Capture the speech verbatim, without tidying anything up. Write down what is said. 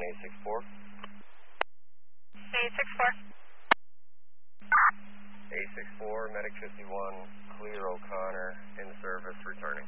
A six four. A six four. A six four, Medic fifty-one, clear O'Connor, in service, returning.